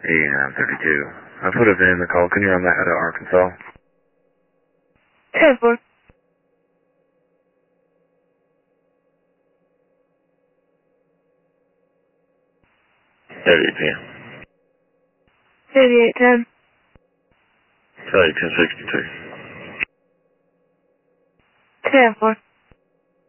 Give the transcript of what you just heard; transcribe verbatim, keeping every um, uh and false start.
eighty-nine thirty-two. I put a V I N in the call. Can you run that out of Arkansas? ten four. thirty-eight P M. eighty-eight ten. Charlie ten sixty-two. ten four.